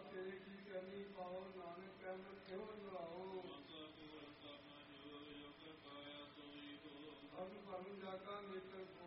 ਤੇਰੇ ਕੀ ਕਰਨੀ ਪਾਓ ਨਾਨਕ ਕਹਿ ਕਿਉਂ ਲਾਓ ਅਗ ਭਰਨ ਜਾਗਾ ਨੇਤਰ ਕੋ